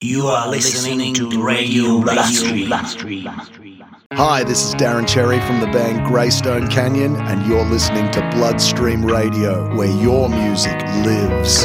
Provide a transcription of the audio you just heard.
You are listening to Radio Bloodstream. Hi, this is Darren Cherry from the band Greystone Canyon, and you're listening to Bloodstream Radio, where your music lives.